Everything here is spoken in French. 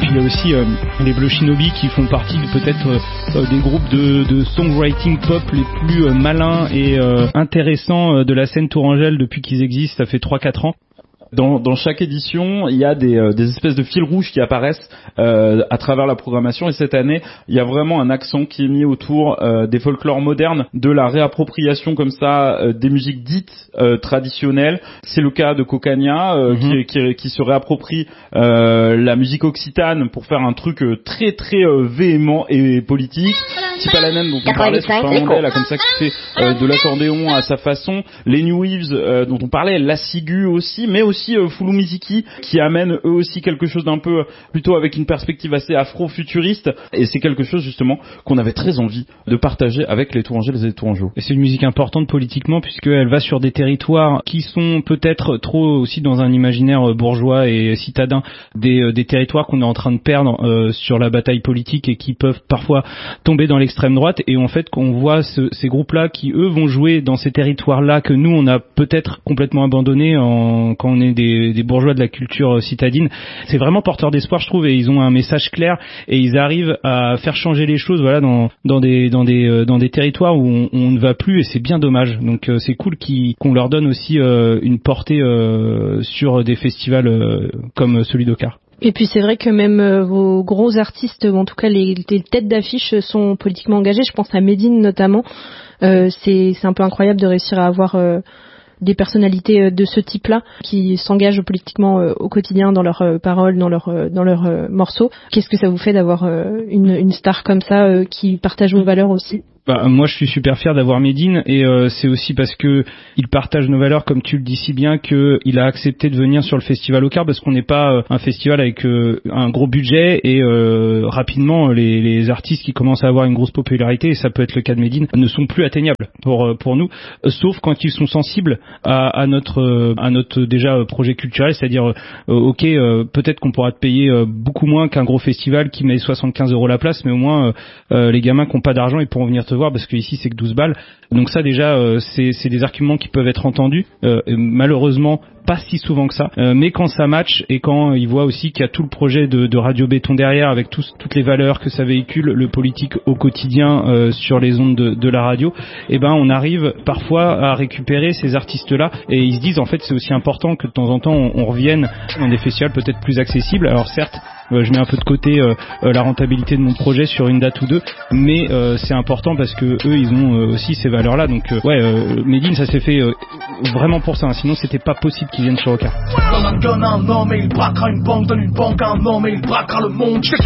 puis il y a aussi les Bleu Shinobi qui font partie peut-être des groupes de songwriting pop les plus malins et intéressants de la scène tourangelle depuis qu'ils existent. Ça fait 3-4 ans. Dans chaque édition, il y a des espèces de fils rouges qui apparaissent à travers la programmation, et cette année, il y a vraiment un accent qui est mis autour des folklores modernes, de la réappropriation comme ça des musiques dites traditionnelles. C'est le cas de Cocania qui se réapproprie la musique occitane pour faire un truc très très véhément et politique. Tipalanen dont on parlait, c'est Finlandais là comme ça qui fait de l'accordéon à sa façon. Les New Waves dont on parlait, la ciguë aussi, mais aussi Fulu Miziki qui amène eux aussi quelque chose d'un peu plutôt avec une perspective assez afro-futuriste, et c'est quelque chose justement qu'on avait très envie de partager avec les Tourangelles et les Tourangeaux. Et c'est une musique importante politiquement puisqu'elle va sur des territoires qui sont peut-être trop aussi dans un imaginaire bourgeois et citadin, des territoires qu'on est en train de perdre sur la bataille politique et qui peuvent parfois tomber dans l'extrême droite, et en fait qu'on voit ces groupes-là qui eux vont jouer dans ces territoires-là que nous on a peut-être complètement abandonnés quand on est des bourgeois de la culture citadine. C'est vraiment porteur d'espoir, je trouve, et ils ont un message clair et ils arrivent à faire changer les choses, voilà, dans des territoires où on ne va plus, et c'est bien dommage. Donc c'est cool qu'on leur donne aussi une portée sur des festivals comme celui d'Ocar. Et puis c'est vrai que même vos gros artistes, en tout cas les têtes d'affiche, sont politiquement engagés. Je pense à Medine notamment. C'est un peu incroyable de réussir à avoir des personnalités de ce type-là qui s'engagent politiquement au quotidien dans leurs paroles, dans leurs morceaux. Qu'est-ce que ça vous fait d'avoir une star comme ça qui partage vos valeurs aussi ? Moi je suis super fier d'avoir Medine, et c'est aussi parce que il partage nos valeurs, comme tu le dis si bien, que il a accepté de venir sur le festival Ocar, parce qu'on n'est pas un festival avec un gros budget, et rapidement les artistes qui commencent à avoir une grosse popularité, et ça peut être le cas de Medine, ne sont plus atteignables pour nous, sauf quand ils sont sensibles à notre déjà projet culturel, c'est-à-dire peut-être qu'on pourra te payer beaucoup moins qu'un gros festival qui met 75 € la place, mais au moins les gamins qui n'ont pas d'argent, ils pourront venir te voir, parce que ici c'est que 12 balles. Donc ça déjà c'est des arguments qui peuvent être entendus, malheureusement pas si souvent que ça, mais quand ça match et quand ils voient aussi qu'il y a tout le projet de Radio Béton derrière, avec toutes les valeurs que ça véhicule, le politique au quotidien sur les ondes de la radio, et ben on arrive parfois à récupérer ces artistes-là, et ils se disent en fait c'est aussi important que de temps en temps on revienne dans des festivals peut-être plus accessibles. Alors certes je mets un peu de côté la rentabilité de mon projet sur une date ou deux, mais c'est important parce que eux ils ont aussi ces valeurs-là. Donc Medine ça s'est fait vraiment pour ça, hein. Sinon c'était pas possible qu'ils viennent sur Ocar. Dans un gun, un homme et il braquera une banque, donne une banque à un homme et il braquera le monde. Je